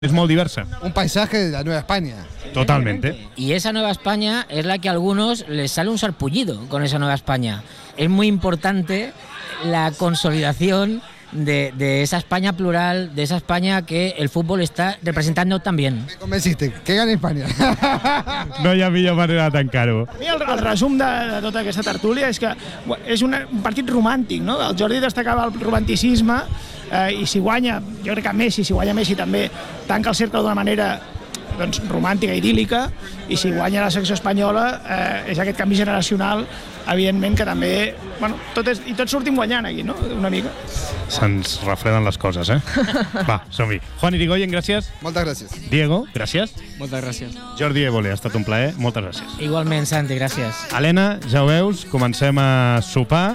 Es muy diversa. Un paisaje de la Nueva España. Totalmente. Y esa Nueva España es la que a algunos les sale un sarpullido con esa Nueva España. Es muy importante la consolidación de esa España plural, de esa España que el fútbol está representando también. Me convenciste, que gane España. No hi ha millor manera de tancar-ho. A mi el resum de tota aquesta tertúlia és que és un partit romàntic, no? El Jordi destacava el romanticisme i si guanya, jo crec que Messi, si guanya Messi també tanca el cercle d'una manera doncs, romàntica, idíl·lica, i si guanya la selecció espanyola és aquest canvi generacional, evidentment que també, bueno, tots sortim guanyant aquí, no? Una mica. Se'ns refreden les coses, Va, som-hi. Juan Irigoyen, gràcies. Moltes gràcies. Diego, gràcies. Moltes gràcies. Jordi Évole, ha estat un plaer. Moltes gràcies. Igualment, Santi, gràcies. Helena, ja ho veus, comencem a sopar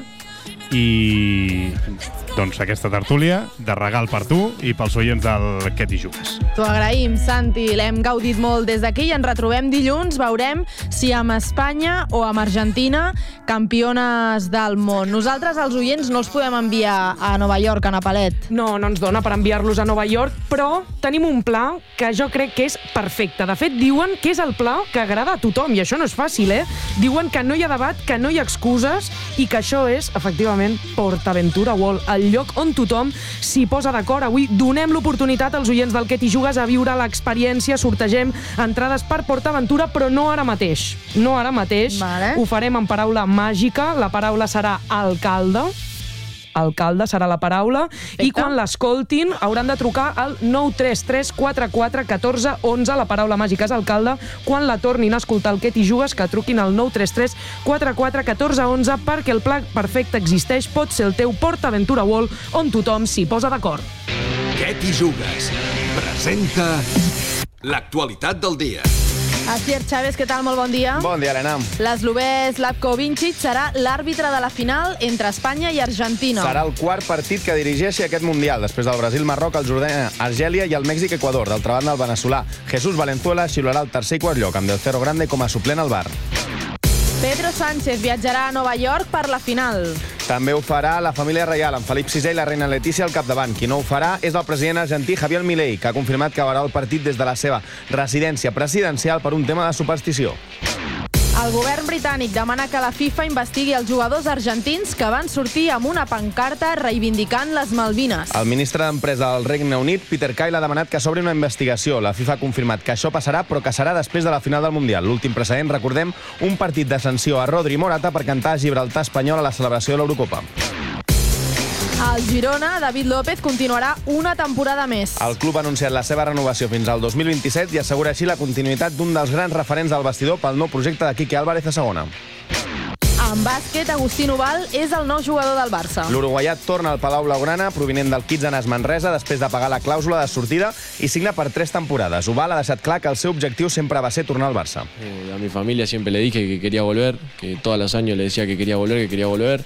i doncs aquesta tertúlia de regal per tu i pels oients del Què t'hi jugues. T'ho agraïm, Santi, l'hem gaudit molt des d'aquí i ens retrobem dilluns, veurem si amb Espanya o amb Argentina, campiones del món. Nosaltres, els oients, no els podem enviar a Nova York, a Napalet. No ens dona per enviar-los a Nova York, però tenim un pla que jo crec que és perfecte. De fet, diuen que és el pla que agrada a tothom, i això no és fàcil, Diuen que no hi ha debat, que no hi ha excuses, i que això és, efectivament, PortAventura World, el lloc on tothom s'hi posa d'acord. Avui donem l'oportunitat als oients del Què t'hi jugues a viure l'experiència, sortegem entrades per PortAventura, però no ara mateix. No ara mateix. Vale. Ho farem en paraula màgica. La paraula serà alcalde. Alcalde serà la paraula. Perfecte. I quan l'escoltin hauran de trucar al 933 44 14 11. La paraula màgica és alcalde. Quan la tornin a escoltar el Què t'hi jugues, que truquin al 933 44 14 11 perquè el pla perfecte existeix. Pot ser el teu PortAventura World on tothom s'hi posa d'acord. Què t'hi jugues? Presenta l'actualitat del dia. Asier Chávez, què tal? Molt bon dia. Bon dia, Helena. L'eslovè Slavko Vincic serà l'àrbitre de la final entre Espanya i Argentina. Serà el quart partit que dirigeixi aquest Mundial, després del Brasil-Marroc, el Jordània, Argèlia i el Mèxic-Equador. D'altra banda, el veneçolà Jesús Valenzuela xiularà el tercer i quart lloc, amb Del Cerro Grande com a suplent al bar. Pedro Sánchez viatjarà a Nova York per la final. També ho farà la família reial, amb Felip VI i la reina Letícia al capdavant. Qui no ho farà és el president argentí Javier Milei, que ha confirmat que veurà el partit des de la seva residència presidencial per un tema de superstició. El govern britànic demana que la FIFA investigui els jugadors argentins que van sortir amb una pancarta reivindicant les Malvines. El ministre d'Empresa del Regne Unit, Peter Kyle, ha demanat que s'obri una investigació. La FIFA ha confirmat que això passarà, però que serà després de la final del Mundial. L'últim precedent, recordem, un partit de sanció a Rodri Morata per cantar Gibraltar espanyol a la celebració de l'Eurocopa. Al Girona, David López continuarà una temporada més. El club ha anunciat la seva renovació fins al 2027 i assegura així la continuïtat d'un dels grans referents del vestidor pel nou projecte de Quique Álvarez a segona. En bàsquet, Agustín Ubal és el nou jugador del Barça. L'uruguaià torna al Palau Blaugrana, provinent del Kitsanas Manresa, després de pagar la clàusula de sortida i signa per 3 temporades. Ubal ha deixat clar que el seu objectiu sempre va ser tornar al Barça. A mi familia siempre le dije que quería volver, que todos los años le decía que quería volver.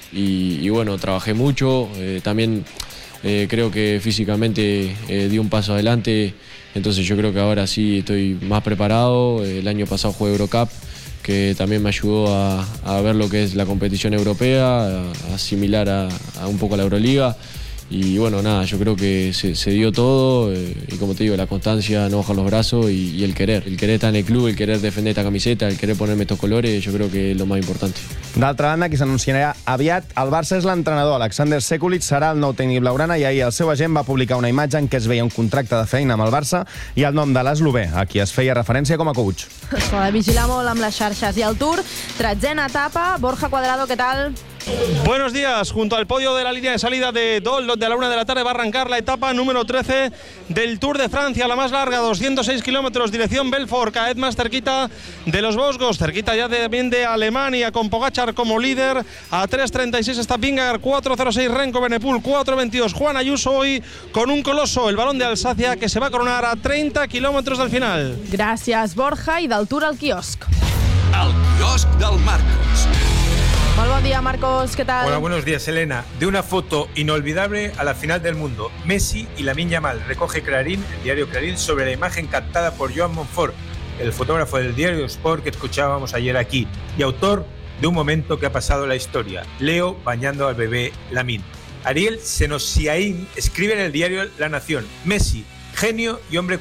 Y bueno, trabajé mucho, también creo que físicamente di un paso adelante, entonces yo creo que ahora sí estoy más preparado. El año pasado jugué Eurocup, que también me ayudó a ver lo que es la competición europea, a asimilar a un poco la Euroliga. Y bueno, nada, yo creo que se dio todo y como te digo, la constancia, no bajar los brazos y el querer. El querer estar en el club, el querer defender esta camiseta, el querer ponerme estos colores, yo creo que es lo más importante. D'altra banda, qui s'anunciarà aviat al Barça és l'entrenador. Alexander Sekulic serà el nou tècnic blaugrana i ahir el seu agent va publicar una imatge en què es veia un contracte de feina amb el Barça i el nom de l'eslovè, a qui es feia referència com a coach. S'ha de vigilar molt amb les xarxes. I el Tour, 13a etapa. Borja Cuadrado, què tal? Buenos días, junto al podio de la línea de salida de Dol, donde a la 1 de la tarde va a arrancar la etapa número 13 del Tour de Francia, la más larga, 206 kilómetros, dirección Belfort, cada vez más cerquita de los Vosgos, cerquita ya también de Alemania, con Pogačar como líder, a 3.36 está Vingegaard, 4.06 Renko Benepul, 4.22 Juan Ayuso, hoy con un coloso, el Balón de Alsacia, que se va a coronar a 30 kilómetros del final. Gràcies, Borja, i del Tour al quiosc. El quiosc del Marcos. Molt bon dia, Marcos, ¿qué tal? Hola, buenos días, Elena. De una foto inolvidable a la final del mundo, Messi y Lamine Yamal, recoge Clarín, el diario Clarín, sobre la imagen captada por Joan Monfort, el fotógrafo del diario Sport que escuchábamos ayer aquí, y autor de un momento que ha pasado la historia, Leo bañando al bebé Lamine. Ariel Senosiaín escribe en el diario La Nación, Messi, genio y hombre